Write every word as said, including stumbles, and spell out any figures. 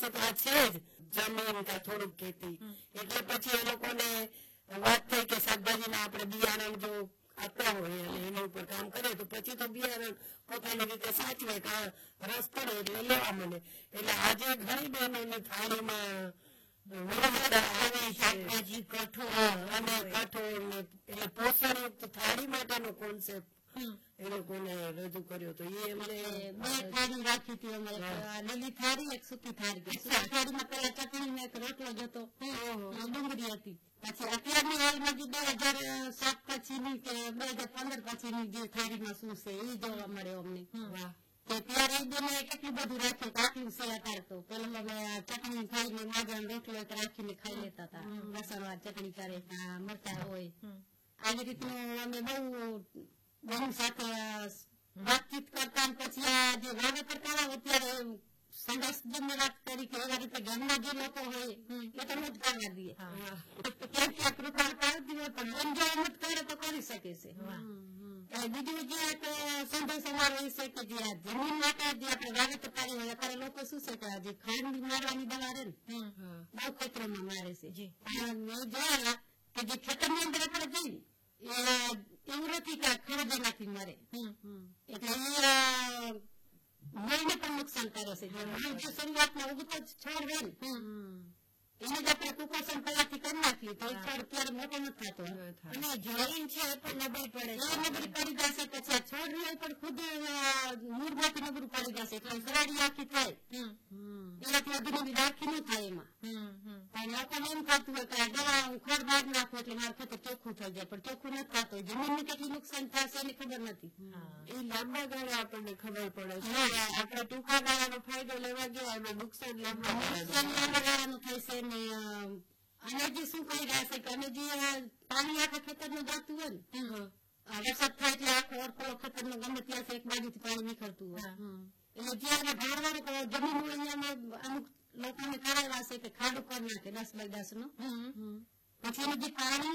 પાસે તો આ છે જ જમીન કે થોડુંક ખેતી, એટલે પછી એ લોકોને વાત થઈ કે શાકભાજીના આપણે બિયારણ જો આપતા હોય અને એના ઉપર કામ કરે તો પછી તો બિયારણ પોતાની રીતે સાચવે કે રસ પડે એટલે લેવા મળે. એટલે આજે ઘણી બહેનોની થાળીમાં શાકભાજી, કઠોળ અને કઠોળ એટલે પોષણયુક્ત થાળી માટેનો કોન્સેપ્ટ એ લોકોને રજૂ કર્યો તો. એ એમને બે થાળી રાખી હતી અમારે, લીલી થાળી એક સૂકી થાળી. સૂકી થાળીમાં પેલા ચટણી ને એક રોટલો જ હતો, ડુંગળી હતી. પછી અત્યારની હાલમાં જે બે હજાર સાત પછીની કે બે હજાર પંદર પછીની જે થાળીમાં શું છે એ જોવા મળે અમને. ત્યારે એ બેને કેટલું બધું રાખ્યું તો આટલું છે અત્યારે તો. પેલા અમે ચટણી ખાઈને માજા રોટલો રાખીને ખાઈ લેતા હતા, લસણવાર ચટણી કરે, મરચાં હોય. આવી રીતનું અમે બહુ બહુ સાથે વાતચીત કરતા. પછી આ જે વાવેતર કરાવે અત્યારે સંદેશ વાત કરી કે એવા રીતે ગામના જે લોકો હોય એ તો મત કરવા દઈએ, કેમ કે કૃપા કરતી હોય પણ એમ જો મત કરે તો કરી શકે છે. બીજું જે એક સંદેશ અમારો એ છે કે જે આ જમીન માટે જે આપણે વાવેતર કરી હોય અત્યારે લોકો શું છે કે જે ખાંડ મારવાની દવા રહે ને બહુ ખેતરોમાં મારે છે. મેં જોયા કે જે ખેતરની અંદર આપણે જઈએ એવું નથી કે ખરબનાથી મરે, એટલે મૂળને પણ નુકસાન કરે છે. જે શરૂઆતમાં ઉગતો છોડ રહે ને એને જ આપણે કુપોષણ પહેલાથી કરી નાખીએ તો છોડ ત્યારે મોટો નથી થતો અને જમીન છે એ પણ નબળી પડે, એ નબળી પડી જશે. પછી આ છોડ રહે પણ ખુદ મૂળમાંથી નબળું પડી જશે એટલે ગરાડી આખી થાય એનાથી અધૂરી રાખી ન થાય એમાં. પણ લોકોને એમ થતું હોય કે દવા હું ખોડ બાદ નાખું એટલે મારું ખેતર ચોખ્ખું થઈ જાય, પણ ચોખ્ખું નથી થતું. જમીનને કેટલું નુકસાન થશે એની ખબર નથી. એ લાંબા ગાળે આપણને ખબર પડે છે. આપણે ટૂંકા ગાળાનો ફાયદો લેવા ગયા એમાં નુકસાન લાંબા ગાળાનું થાય છે. અને જે શું કહી રહ્યા છે કે અમે જે પાણી આખા ખેતરમાં જતું હોય ને વરસાદ થાય એટલે આખો અડખો ખેતરમાં ગમે ત્યાં એક બાજુથી પાણી નીકળતું હોય એટલે જે ભાડવાળો જમીન હોય અહીંયા અમુક લોકોને કરાવ્યા છે કે ખાડું કરી નાખે દસ બાય દસ નું. પછી એનું જે પાણી